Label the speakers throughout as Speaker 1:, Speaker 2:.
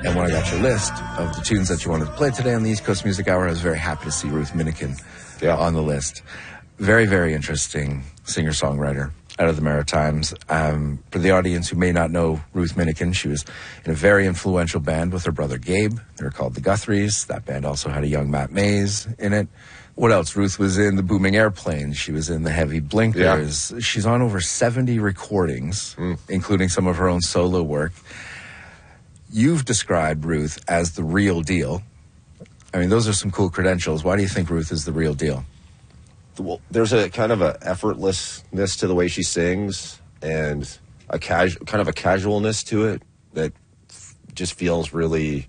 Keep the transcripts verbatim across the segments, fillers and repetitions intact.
Speaker 1: And when I got your list of the tunes that you wanted to play today on the East Coast Music Hour, I was very happy to see Ruth Minikin yeah. on the list. Very, very interesting singer-songwriter out of the Maritimes. Um, for the audience who may not know Ruth Minikin, she was in a very influential band with her brother Gabe. They were called the Guthries. That band also had a young Matt Mays in it. What else? Ruth was in the Booming Airplanes. She was in the Heavy Blinkers. Yeah. She's on over seventy recordings, mm. including some of her own solo work. You've described Ruth as the real deal. I mean, those are some cool credentials. Why do you think Ruth is the real deal?
Speaker 2: Well, there's a kind of a effortlessness to the way she sings, and a casual, kind of a casualness to it that f- just feels really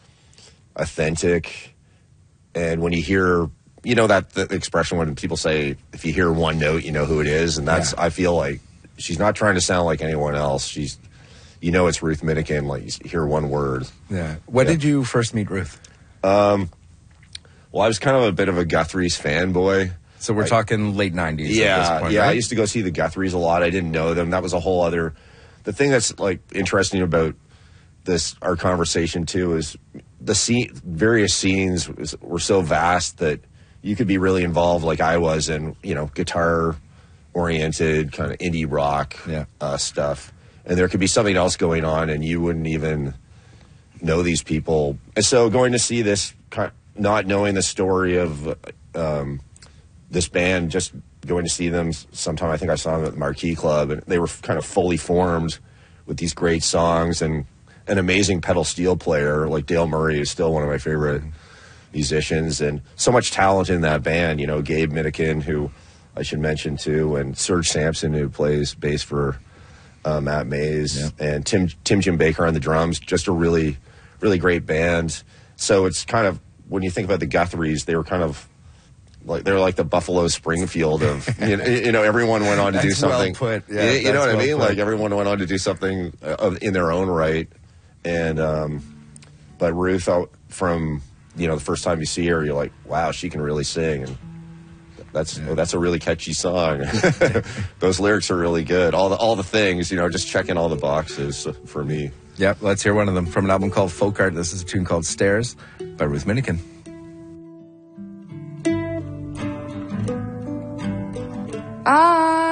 Speaker 2: authentic. And when you hear, you know, that the expression when people say, if you hear one note, you know who it is. And that's, yeah. I feel like she's not trying to sound like anyone else. She's, you know, it's Ruth Minikin. Like, you hear one word.
Speaker 1: Yeah. When yeah. did you first meet Ruth?
Speaker 2: Um, well, I was kind of a bit of a Guthries fanboy.
Speaker 1: So we're I, talking late nineties.
Speaker 2: Yeah,
Speaker 1: at this point,
Speaker 2: yeah.
Speaker 1: right?
Speaker 2: I used to go see the Guthries a lot. I didn't know them. That was a whole other. The thing that's like interesting about this, our conversation too, is the scene. Various scenes was, were so vast that you could be really involved, like I was, in you know guitar oriented kind of indie rock
Speaker 1: yeah.
Speaker 2: uh, stuff, and there could be something else going on, and you wouldn't even know these people. And so going to see this, not knowing the story of. Um, This band, just going to see them sometime, I think I saw them at the Marquee Club, and they were kind of fully formed with these great songs and an amazing pedal steel player. Like Dale Murray is still one of my favorite musicians, and so much talent in that band. You know, Gabe Minikin, who I should mention too, and Serge Sampson, who plays bass for uh, Matt Mays, yeah. and Tim Tim Jim Baker on the drums. Just a really, really great band. So it's kind of, when you think about the Guthries, they were kind of like they're like the Buffalo Springfield of you know, you know everyone went on to do something.
Speaker 1: Well put. Yeah,
Speaker 2: you, you know what
Speaker 1: well
Speaker 2: I mean?
Speaker 1: Put.
Speaker 2: Like everyone went on to do something uh, in their own right. And um, but Ruth, from you know the first time you see her, you're like, wow, she can really sing, and that's yeah. oh, that's a really catchy song. Those lyrics are really good. All the all the things, you know, just checking all the boxes for me.
Speaker 1: Yep, let's hear one of them from an album called Folk Art. This is a tune called Stairs by Ruth Minikin.
Speaker 3: I